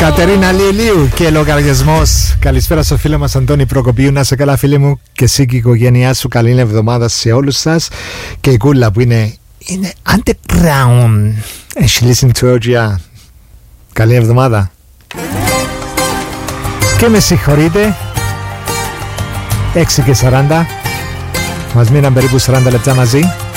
Κατερίνα Λιελίου και λογαριασμός. Καλησπέρα στο φίλο μας Αντώνη Προκοπίου. Να είσαι καλά, φίλε μου, και εσύ και η οικογένειά σου. Καλή εβδομάδα σε όλους σας. Και η Κούλα που είναι underground. And she listen to Georgia. Καλή εβδομάδα. Και με συγχωρείτε, 6:40. Μας μείναν περίπου 40 λεπτά μαζί.